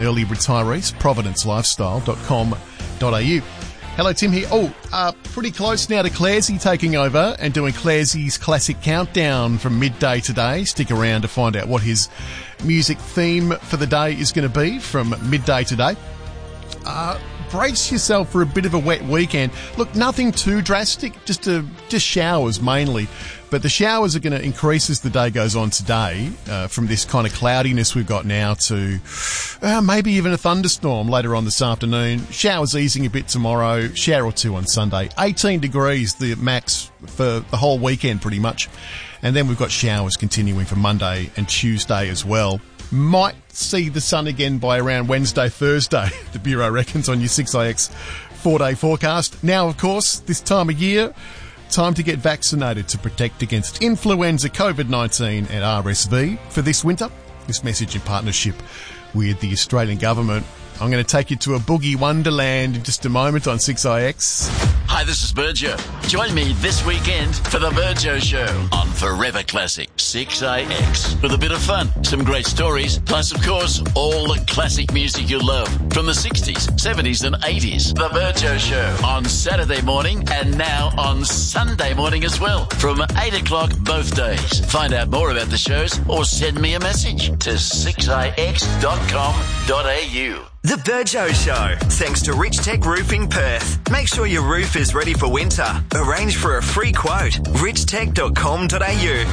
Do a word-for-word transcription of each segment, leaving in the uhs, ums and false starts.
early retirees, providence lifestyle dot com dot a u. Hello, Tim here. Oh, uh, pretty close now to Claresy taking over and doing Claresy's classic countdown from midday today. Stick around to find out what his music theme for the day is going to be from midday today. Uh, brace yourself for a bit of a wet weekend. Look, nothing too drastic, just a, just showers mainly. But the showers are going to increase as the day goes on today, uh, from this kind of cloudiness we've got now to uh, maybe even a thunderstorm later on this afternoon. Showers easing a bit tomorrow, shower or two on Sunday. eighteen degrees, the max for the whole weekend pretty much. And then we've got showers continuing for Monday and Tuesday as well. Might see the sun again by around Wednesday, Thursday, the Bureau reckons, on your six I X four-day forecast. Now, of course, this time of year, time to get vaccinated to protect against influenza, COVID nineteen and R S V for this winter. This message in partnership with the Australian government. I'm going to take you to a boogie wonderland in just a moment on six I X. Hi, this is Virgio. Join me this weekend for the Virgio Show on Forever Classic six I X. With a bit of fun, some great stories, plus, of course, all the classic music you love from the sixties, seventies and eighties. The Virgio Show on Saturday morning and now on Sunday morning as well from eight o'clock both days. Find out more about the shows or send me a message to six I X dot com dot a u. The Virgio Show, thanks to Rich Tech Roofing Perth. Make sure your roof is ready for winter. Arrange for a free quote. rich tech dot com dot a u.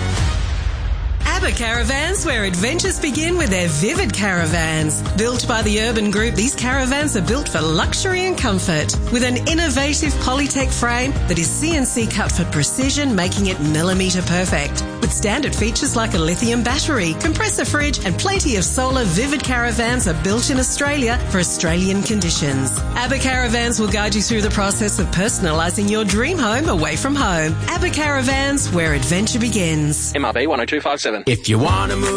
ABBA Caravans, where adventures begin with their Vivid Caravans. Built by the Urban Group, these caravans are built for luxury and comfort. With an innovative Polytech frame that is C N C cut for precision, making it millimetre perfect. With standard features like a lithium battery, compressor fridge and plenty of solar, Vivid Caravans are built in Australia for Australian conditions. ABBA Caravans will guide you through the process of personalising your dream home away from home. ABBA Caravans, where adventure begins. M R B one oh two five seven. If you want to move